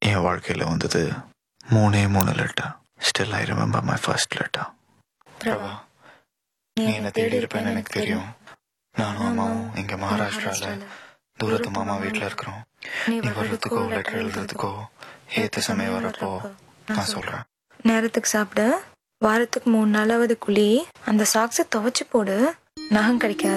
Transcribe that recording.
என் வாழ்க்கையில் வந்தது 3 letter. Still I remember my first letter. Prabha, நீ என்னை தேடி இருப்பேன்னு எனக்கு தெரியும். நானும் அம்மாவும் இங்கே மகாராஷ்டிராவில் தூரத்து மாமா வீட்டில் இருக்கிறோம். நீ வர்றதுக்கோ லெட்டர் எழுதுறதுக்கோ ஏற்ற சமயம் வரப்போ நான் சொல்கிறேன். நேரத்துக்கு சாப்பிடு. வாரத்துக்கு 3 நாளாவது குழி. அந்த சாக்ஸை துவைச்சு போடு. நகம் கிடைக்காது.